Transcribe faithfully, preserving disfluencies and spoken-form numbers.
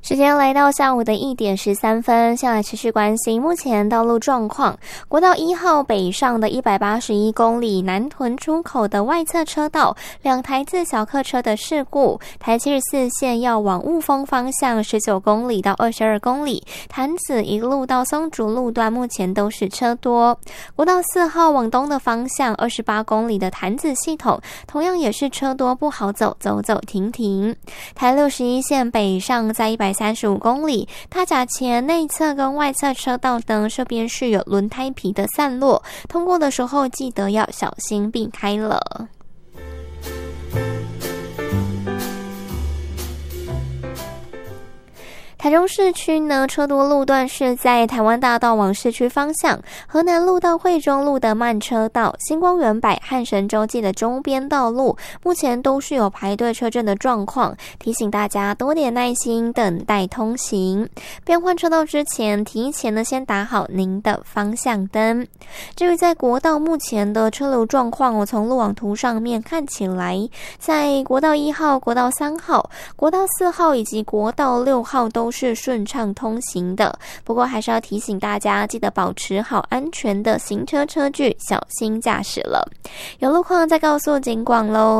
时间来到下午的一点十三分，先来持续关心目前道路状况。国道一号北上的一百八十一公里南屯出口的外侧车道，两台自小客车的事故。台七十四线要往雾峰方向十九公里到二十二公里，潭子一路到松竹路段目前都是车多。国道四号往东的方向二十八公里的潭子系统同样也是车多，不好走，走走停停。台六十一线北上在一百三十五公里，踏甲前内侧跟外侧车道呢，这边是有轮胎皮的散落，通过的时候记得要小心避开了。台中市区呢，车多路段是在台湾大道往市区方向，河南路到惠中路的慢车道，星光园百和神州记的周边道路，目前都是有排队车阵的状况，提醒大家多点耐心等待通行。变换车道之前，提前呢先打好您的方向灯。至于在国道目前的车流状况，我从路网图上面看起来，在国道一号、国道三号、国道四号以及国道六号都是顺畅通行的，不过还是要提醒大家，记得保持好安全的行车车距，小心驾驶了。有路况再告诉警广喽。